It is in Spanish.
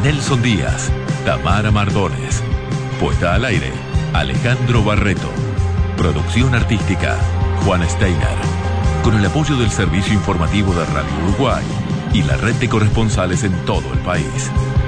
Nelson Díaz, Tamara Mardones. Puesta al aire, Alejandro Barreto. Producción artística, Juan Steiner. Con el apoyo del Servicio Informativo de Radio Uruguay y la red de corresponsales en todo el país.